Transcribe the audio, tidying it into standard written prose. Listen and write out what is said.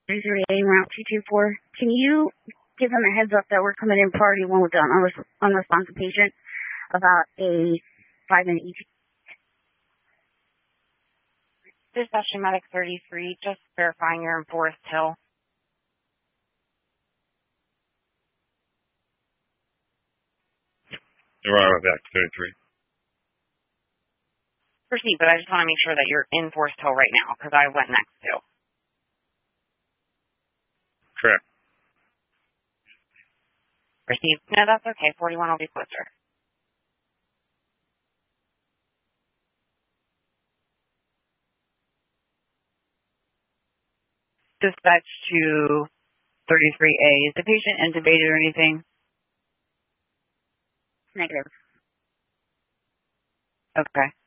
33A Route 224. Can you give them a heads up that we're coming in priority one with the unresponsive patient about a 5-minute ET? Dispatch Medic 33, just verifying you're in Forest Hill. You're on with that, 33. Proceed, but I just want to make sure that you're in Forest Hill right now, because I went next too. Correct. Proceed. No, that's okay. 41 will be closer. Dispatch to 33A. Is the patient intubated or anything? Negative. Okay.